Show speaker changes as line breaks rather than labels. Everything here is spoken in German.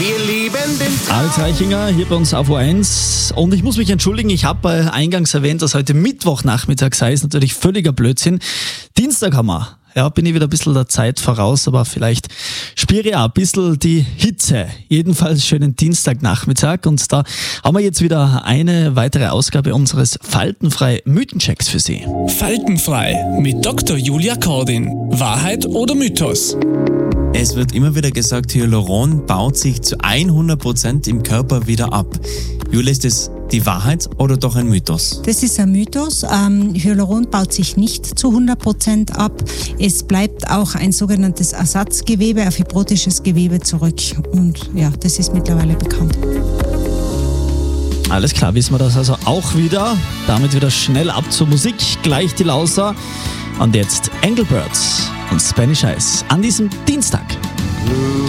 Wir lieben den
Alex Reichinger hier bei uns auf O1 und ich muss mich entschuldigen, ich habe eingangs erwähnt, dass heute Mittwochnachmittag sei, ist natürlich völliger Blödsinn. Dienstag haben wir. Ja, bin ich wieder ein bisschen der Zeit voraus, aber vielleicht spüre ich auch ein bisschen die Hitze. Jedenfalls schönen Dienstagnachmittag und da haben wir jetzt wieder eine weitere Ausgabe unseres Faltenfrei Mythenchecks für Sie.
Faltenfrei mit Dr. Julia Kordin. Wahrheit oder Mythos?
Es wird immer wieder gesagt, Hyaluron baut sich zu 100% im Körper wieder ab. Julia, ist das die Wahrheit oder doch ein Mythos?
Das ist ein Mythos. Hyaluron baut sich nicht zu 100% ab. Es bleibt auch ein sogenanntes Ersatzgewebe, ein fibrotisches Gewebe zurück. Und ja, das ist mittlerweile bekannt.
Alles klar, wissen wir das also auch wieder. Damit wieder schnell ab zur Musik. Gleich die Lauser. Und jetzt Engelbirds und Spanish Eyes an diesem Dienstag.